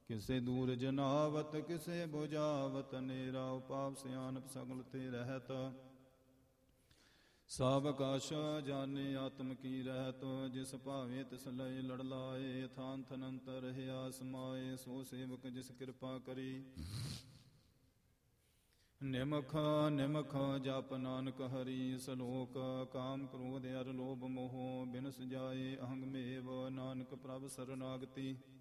ਕਿਸੇ ਦੂਰ ਜਨਾਵਤ ਕਿਸੇ ਬੁਝਾਵਤ, ਨੇਰਾ ਉਪਾਪ ਸਿਆਨਪ ਸਗਲ ਤੇ ਰਹਿਤ। ਸਭ ਕਛ ਜਾਣੇ ਆਤਮ ਕੀ ਰਹਿਤ, ਜਿਸ ਭਾਵੇ ਤਿਸ ਲਏ ਲੜ ਲਾਏ। ਥਾਨ ਥਨੰਤਰ ਰਹਿਆ ਸਮਾਏ, ਸੋ ਸੇਵਕ ਜਿਸ ਕਿਰਪਾ ਕਰੀ। ਨਿਮਖ ਨਿਮਖ ਜਪ ਨਾਨਕ ਹਰੀ, ਸਲੋਕ ਕਾਮ ਕ੍ਰੋਧ ਅਰ ਲੋਭ ਮੋਹ, ਬਿਨ ਸਜਾਏ ਅਹੰਗ ਮੇਵ, ਨਾਨਕ ਪ੍ਰਭ ਸਰਨਾਗਤੀ।